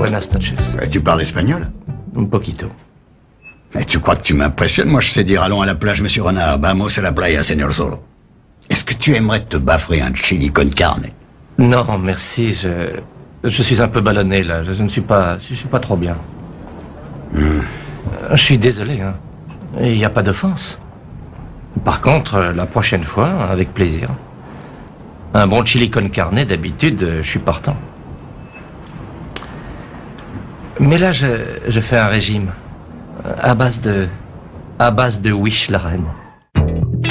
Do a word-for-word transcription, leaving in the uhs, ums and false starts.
Buenas noches. Et tu parles espagnol? Un poquito. Et tu crois que tu m'impressionnes? Moi, je sais dire allons à la plage, monsieur Renard. Vamos a la playa, señor Zorro. Est-ce que tu aimerais te baffrer un chili con carne? Non, merci, je... Je suis un peu ballonné, là. Je ne suis pas... Je suis pas trop bien. Mm. Je suis désolé, hein. Il n'y a pas d'offense. Par contre, la prochaine fois, avec plaisir. Un bon chili con carne, d'habitude, je suis partant. Mais là, je, je fais un régime. À base de... À base de Wish la reine.